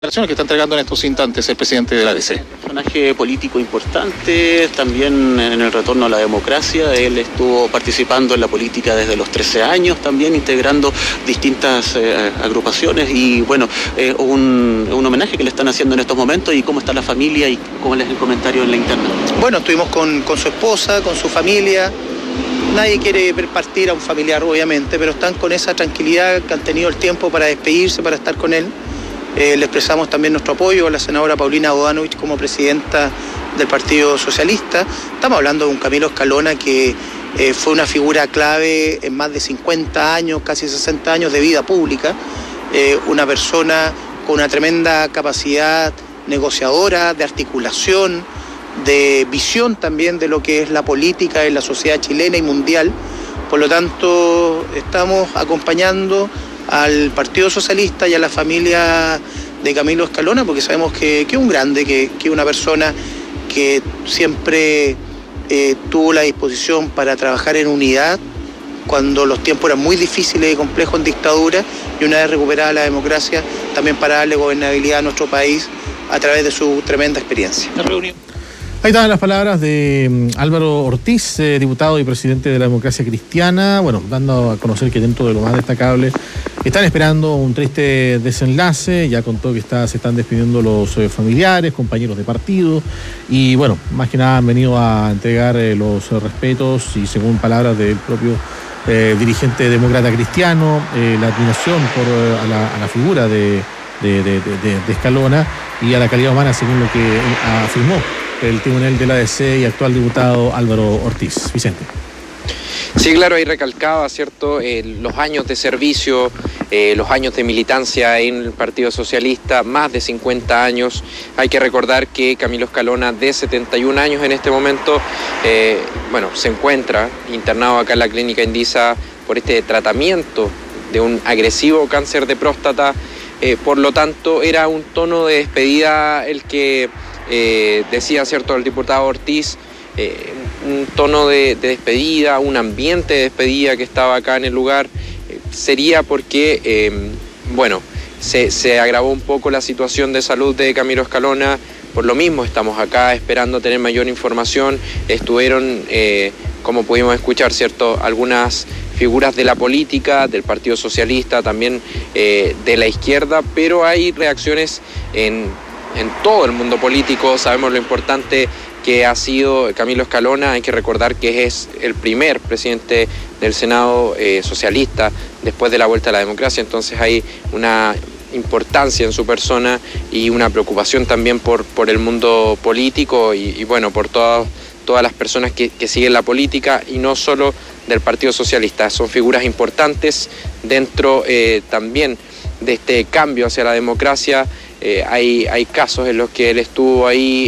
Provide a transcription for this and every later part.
declaraciones que está entregando en estos instantes el presidente de la DC. Personaje político importante, también en el retorno a la democracia. Él estuvo participando en la política desde los 13 años, también integrando distintas agrupaciones y bueno, un homenaje que le están haciendo en estos momentos. ¿Y cómo está la familia y cómo es el comentario en la interna? Bueno, estuvimos con su esposa, con su familia. Nadie quiere ver partir a un familiar, obviamente, pero están con esa tranquilidad que han tenido el tiempo para despedirse, para estar con él. Le expresamos también nuestro apoyo a la senadora Paulina Bodanovich como presidenta del Partido Socialista. Estamos hablando de un Camilo Escalona que fue una figura clave en más de 50 años, casi 60 años de vida pública. Una persona con una tremenda capacidad negociadora, de articulación, de visión también de lo que es la política en la sociedad chilena y mundial. Por lo tanto, estamos acompañando al Partido Socialista y a la familia de Camilo Escalona, porque sabemos que es un grande, que es una persona que siempre tuvo la disposición para trabajar en unidad cuando los tiempos eran muy difíciles y complejos en dictadura, y una vez recuperada la democracia, también para darle gobernabilidad a nuestro país a través de su tremenda experiencia. Ahí estaban las palabras de Álvaro Ortiz, diputado y presidente de la Democracia Cristiana, bueno, dando a conocer que dentro de lo más destacable están esperando un triste desenlace. Ya contó que se están despidiendo los familiares, compañeros de partido, y bueno, más que nada han venido a entregar los respetos y, según palabras del propio dirigente demócrata cristiano, la admiración a la figura de Escalona y a la calidad humana, según lo que afirmó el tribunal de la DC y actual diputado Álvaro Ortiz. Vicente. Sí, claro, ahí recalcaba, ¿cierto?, los años de servicio, los años de militancia en el Partido Socialista, más de 50 años. Hay que recordar que Camilo Escalona, de 71 años en este momento, se encuentra internado acá en la clínica Indisa por este tratamiento de un agresivo cáncer de próstata. Por lo tanto, era un tono de despedida el que decía, ¿cierto?, el diputado Ortiz, un tono de despedida, un ambiente de despedida que estaba acá en el lugar. Sería porque, se agravó un poco la situación de salud de Camilo Escalona. Por lo mismo estamos acá esperando tener mayor información. Estuvieron, como pudimos escuchar, ¿cierto?, algunas figuras de la política, del Partido Socialista, también de la izquierda, pero hay reacciones en todo el mundo político. Sabemos lo importante que ha sido Camilo Escalona. Hay que recordar que es el primer presidente del Senado socialista después de la vuelta a la democracia, entonces hay una importancia en su persona y una preocupación también por el mundo político y por todas las personas que siguen la política, y no solo del Partido Socialista. Son figuras importantes dentro también de este cambio hacia la democracia. Hay casos en los que él estuvo ahí,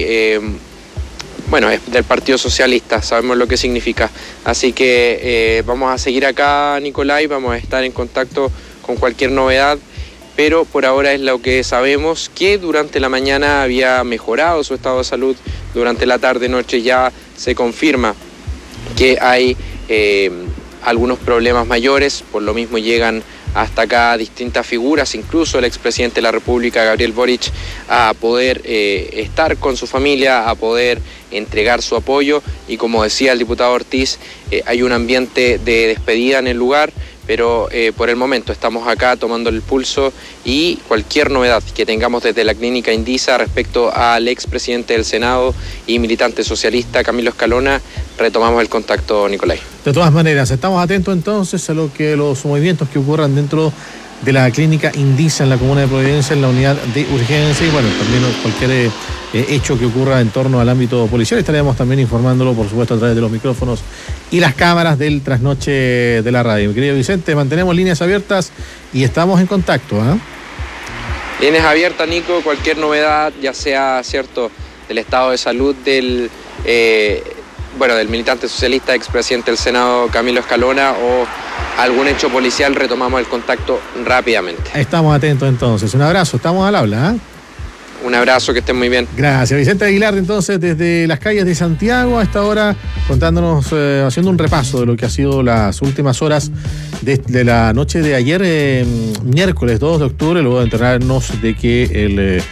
es del Partido Socialista, sabemos lo que significa. Así que vamos a seguir acá, Nicolai, vamos a estar en contacto con cualquier novedad, pero por ahora es lo que sabemos, que durante la mañana había mejorado su estado de salud, durante la tarde-noche ya se confirma que hay algunos problemas mayores. Por lo mismo llegan hasta acá distintas figuras, incluso el expresidente de la República, Gabriel Boric, a poder estar con su familia, a poder entregar su apoyo. Y como decía el diputado Ortiz, hay un ambiente de despedida en el lugar, pero por el momento estamos acá tomando el pulso, y cualquier novedad que tengamos desde la clínica Indisa respecto al expresidente del Senado y militante socialista Camilo Escalona, retomamos el contacto, Nicolai. De todas maneras, estamos atentos entonces a los movimientos que ocurran dentro de la clínica Indisa en la comuna de Providencia, en la unidad de urgencia, y también cualquier hecho que ocurra en torno al ámbito policial. Estaremos también informándolo, por supuesto, a través de los micrófonos y las cámaras del trasnoche de la radio. Mi querido Vicente, mantenemos líneas abiertas y estamos en contacto, ¿eh? Líneas abiertas, Nico, cualquier novedad, ya sea, ¿cierto?, del estado de salud del militante socialista, expresidente del Senado Camilo Escalona, o algún hecho policial, retomamos el contacto rápidamente. Estamos atentos entonces. Un abrazo, estamos al habla, ¿eh? Un abrazo, que estén muy bien. Gracias. Vicente Aguilar, entonces, desde las calles de Santiago, a esta hora, contándonos, haciendo un repaso de lo que ha sido las últimas horas de la noche de ayer, miércoles 2 de octubre, luego de enterarnos de que el